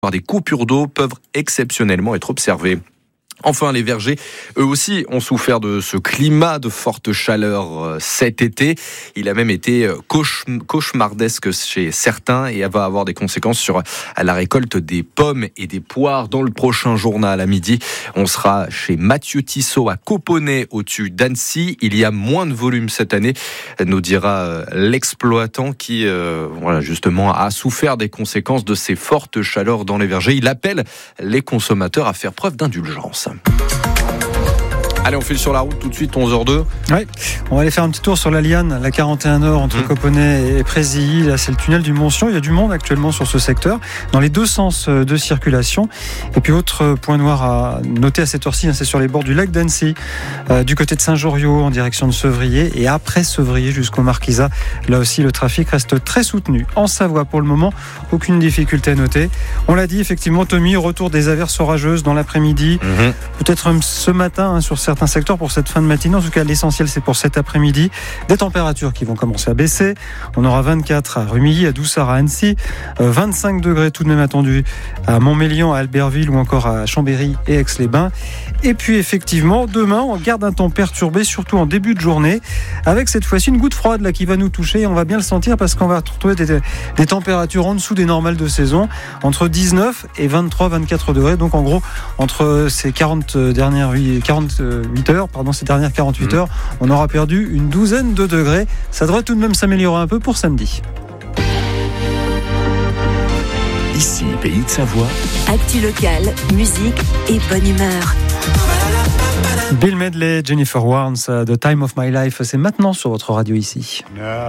Des coupures d'eau peuvent exceptionnellement être observées. Enfin, les vergers, eux aussi, ont souffert de ce climat de forte chaleur cet été. Il a même été cauchemardesque chez certains et va avoir des conséquences sur la récolte des pommes et des poires. Dans le prochain journal à midi, on sera chez Mathieu Tissot à Coponnet, au-dessus d'Annecy. Il y a moins de volume cette année, nous dira l'exploitant qui, justement, a souffert des conséquences de ces fortes chaleurs dans les vergers. Il appelle les consommateurs à faire preuve d'indulgence. Allez, on file sur la route tout de suite, 11h02. Ouais, on va aller faire un petit tour sur la Liane, la 41 Nord entre Coponnet et Présilly. Là, c'est le tunnel du Montsion. Il y a du monde actuellement sur ce secteur, dans les deux sens de circulation. Et puis, autre point noir à noter à cette heure-ci, c'est sur les bords du lac d'Annecy, du côté de Saint-Joriot en direction de Sevrier. Et après Sevrier jusqu'au Marquisat, là aussi, le trafic reste très soutenu. En Savoie, pour le moment, aucune difficulté à noter. On l'a dit, effectivement, Tommy, retour des averses orageuses dans l'après-midi. Peut-être ce matin, sur certains secteurs pour cette fin de matinée. En tout cas, l'essentiel, c'est pour cet après-midi. Des températures qui vont commencer à baisser. On aura 24 à Rumilly, à Doussard, à Annecy, 25 degrés tout de même attendus à Montmélian, à Albertville ou encore à Chambéry et Aix-les-Bains. Et puis, effectivement, demain, on garde un temps perturbé, surtout en début de journée, avec cette fois-ci une goutte froide là qui va nous toucher. On va bien le sentir parce qu'on va retrouver des températures en dessous des normales de saison, entre 19 et 23-24 degrés. Donc, en gros, entre ces 48 heures, on aura perdu une douzaine de degrés. Ça devrait tout de même s'améliorer un peu pour samedi. Ici, Pays de Savoie. Actu locale, musique et bonne humeur. Bill Medley, Jennifer Warnes, The Time of My Life, c'est maintenant sur votre radio ici.